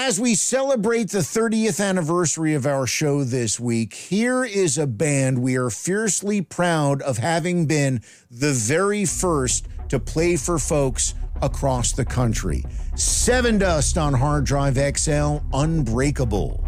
as we celebrate the 30th anniversary of our show this week, here is a band we are fiercely proud of having been the very first to play for folks across the country. Seven Dust on Hard Drive XL, Unbreakable.